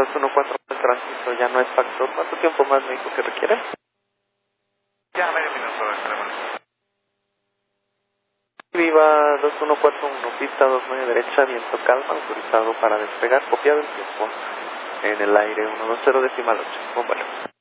214, el tránsito ya no es factor. ¿Cuánto tiempo más me dijo que requiere? Ya medio minuto, esperemos. Viva 2141, pista 29 derecha, viento calma, autorizado para despegar, copiado el tiempo en el aire 120 decimal 8. Buen vuelo.